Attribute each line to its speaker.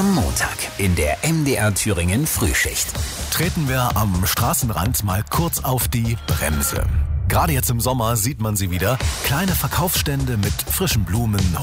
Speaker 1: Am Montag in der MDR Thüringen Frühschicht.
Speaker 2: Treten wir am Straßenrand mal kurz auf die Bremse. Gerade jetzt im Sommer sieht man sie wieder. Kleine Verkaufsstände mit frischen Blumen,